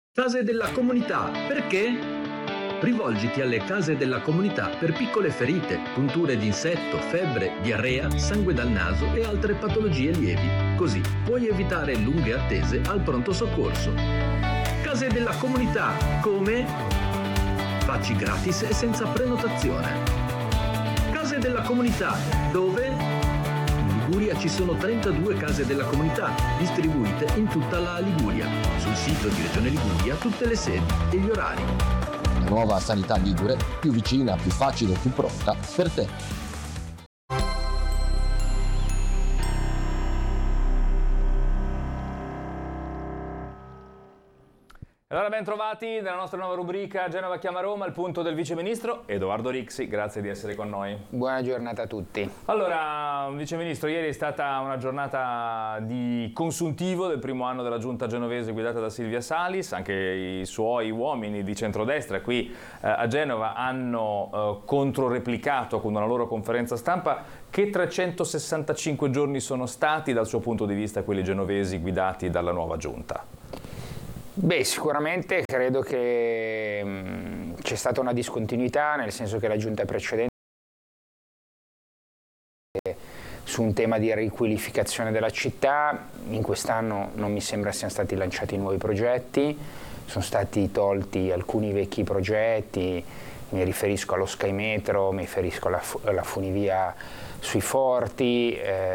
Case della comunità, perché? Rivolgiti alle case della comunità per piccole ferite, punture di insetto, febbre, diarrea, sangue dal naso e altre patologie lievi. Così puoi evitare lunghe attese al pronto soccorso. Case della comunità, come? Facci gratis e senza prenotazione. Case della comunità, dove? In Liguria ci sono 32 case della comunità, distribuite in tutta la Liguria. Sul sito di Regione Liguria tutte le sedi e gli orari. La nuova sanità ligure, più vicina, più facile, più pronta per te. Allora, ben trovati nella nostra nuova rubrica Genova chiama Roma, il punto del viceministro Edoardo Rixi. Grazie di essere con noi. Buona giornata a tutti. Allora, viceministro, ieri è stata una giornata di consuntivo del primo anno della giunta genovese guidata da Silvia Salis. Anche i suoi uomini di centrodestra qui a Genova hanno controreplicato con una loro conferenza stampa. Che 365 giorni sono stati dal suo punto di vista quelli genovesi guidati dalla nuova giunta? Beh, sicuramente credo che c'è stata una discontinuità, nel senso che la giunta precedente su un tema di riqualificazione della città, in quest'anno non mi sembra siano stati lanciati nuovi progetti, sono stati tolti alcuni vecchi progetti, mi riferisco allo Sky Metro, mi riferisco alla funivia sui forti.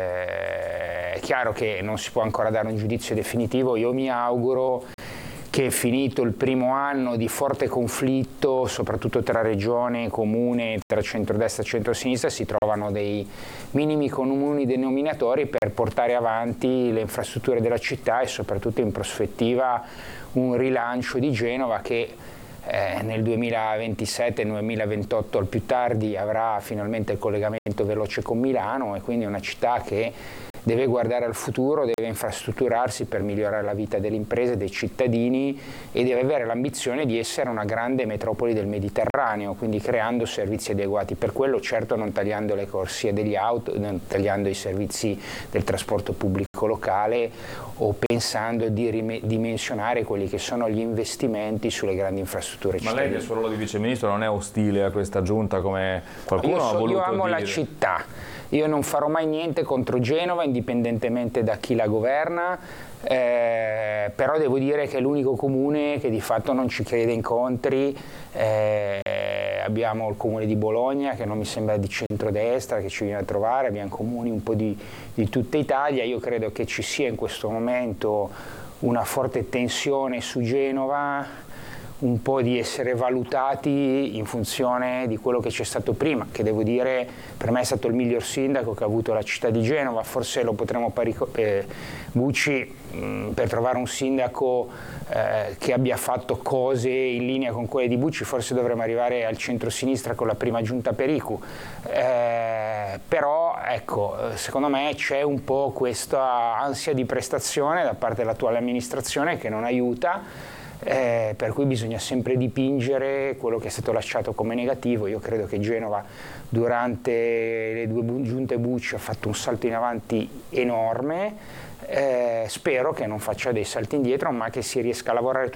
È chiaro che non si può ancora dare un giudizio definitivo, io mi auguro che finito il primo anno di forte conflitto, soprattutto tra regione, comune, tra centrodestra e centrosinistra, si trovano dei minimi comuni denominatori per portare avanti le infrastrutture della città e soprattutto in prospettiva un rilancio di Genova che nel 2027-2028 al più tardi avrà finalmente il collegamento veloce con Milano, e quindi è una città che deve guardare al futuro, deve infrastrutturarsi per migliorare la vita delle imprese, dei cittadini, e deve avere l'ambizione di essere una grande metropoli del Mediterraneo, quindi creando servizi adeguati per quello, certo non tagliando le corsie degli auto, non tagliando i servizi del trasporto pubblico locale o pensando di ridimensionare quelli che sono gli investimenti sulle grandi infrastrutture cittadine. Ma lei nel suo ruolo di viceministro non è ostile a questa giunta come qualcuno ha voluto dire? Io amo la città. Io non farò mai niente contro Genova, indipendentemente da chi la governa, però devo dire che è l'unico comune che di fatto non ci crede incontri. Abbiamo il comune di Bologna, che non mi sembra di centrodestra, che ci viene a trovare, abbiamo comuni un po' di tutta Italia. Io credo che ci sia in questo momento una forte tensione su Genova, un po' di essere valutati in funzione di quello che c'è stato prima, che devo dire per me è stato il miglior sindaco che ha avuto la città di Genova. Forse lo potremmo Bucci, per trovare un sindaco che abbia fatto cose in linea con quelle di Bucci, forse dovremmo arrivare al centro-sinistra con la prima giunta Pericu, però ecco, secondo me c'è un po' questa ansia di prestazione da parte dell'attuale amministrazione che non aiuta. Per cui bisogna sempre dipingere quello che è stato lasciato come negativo. Io credo che Genova durante le due giunte Bucci ha fatto un salto in avanti enorme, spero che non faccia dei salti indietro, ma che si riesca a lavorare